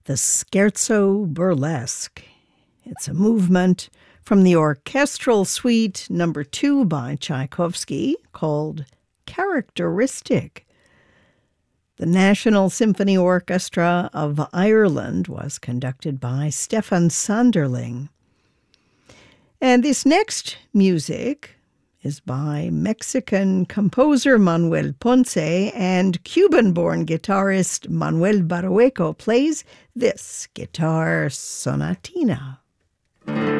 the Scherzo Burlesque. It's a movement from the Orchestral Suite No. 2 by Tchaikovsky called Characteristic. The National Symphony Orchestra of Ireland was conducted by Stefan Sanderling. And this next music is by Mexican composer Manuel Ponce, and Cuban-born guitarist Manuel Barrueco plays this guitar sonatina.